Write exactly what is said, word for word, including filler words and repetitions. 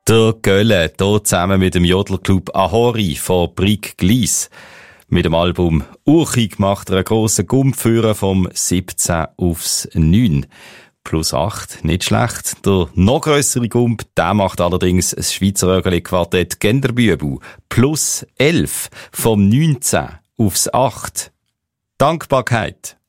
Der Gölle, hier zusammen mit dem Jodlerclub Ahori von Brig Glies. Mit dem Album Urchig macht er einen grossen Gumpführer vom siebzehn aufs neun. Plus acht, nicht schlecht. Der noch grössere Gump, der macht allerdings das Schweizer Örgeli-Quartett Genderbübu. Plus elf, vom neunzehn aufs acht. Dankbarkeit.